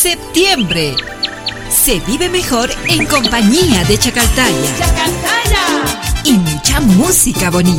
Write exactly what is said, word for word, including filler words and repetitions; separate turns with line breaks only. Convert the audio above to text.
septiembre. Se vive mejor en compañía de Chacaltaya.
¡Chacaltaya!
Y mucha música bonita.